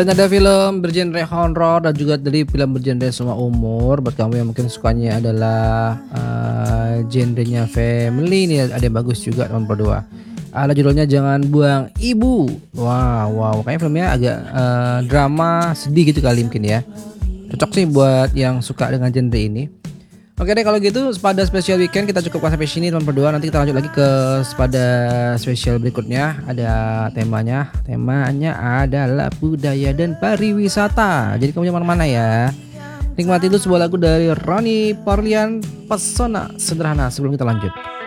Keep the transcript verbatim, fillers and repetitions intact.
Dan ada film bergenre horor dan juga dari film bergenre semua umur. Buat kamu yang mungkin sukanya adalah uh, genrenya family nih, ada yang bagus juga tahun berdua. Ada judulnya Jangan Buang Ibu. Wow, wow, kayaknya filmnya agak uh, drama sedih gitu kali mungkin ya. Cocok sih buat yang suka dengan genre ini. Oke deh kalau gitu pada spesial weekend kita cukupkan sampai sini teman berdua. Nanti kita lanjut lagi ke pada spesial berikutnya. Ada temanya, temanya adalah budaya dan pariwisata. Jadi kamu jangan mana-mana ya. Nikmati itu sebuah lagu dari Ronnie Porlian, Pesona Sederhana sebelum kita lanjut.